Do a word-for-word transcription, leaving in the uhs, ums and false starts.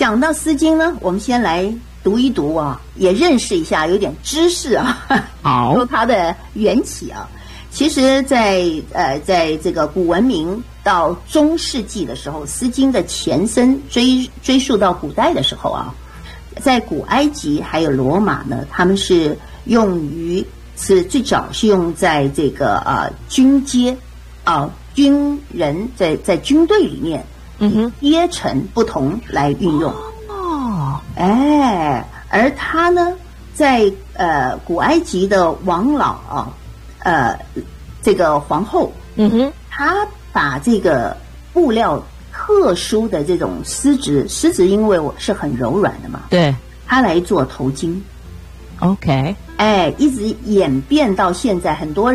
讲到丝巾呢，我们先来读一读啊，也认识一下，有点知识啊， 好， 说它的缘起啊。其实在，呃，在这个古文明到中世纪的时候，丝巾的前身追追溯到古代的时候啊，在古埃及还有罗马呢，他们是用于是最早是用在这个呃军阶啊、呃、军人在在军队里面， 嗯哼， 阶层不同来运用。 哦， 哎，而他呢，在呃古埃及的王老啊。呃，这个皇后， 嗯哼， 她把这个布料特殊的这种丝质，丝质因为我是很柔软的嘛， 对， 她来做头巾。 OK， 哎，一直演变到现在，很多人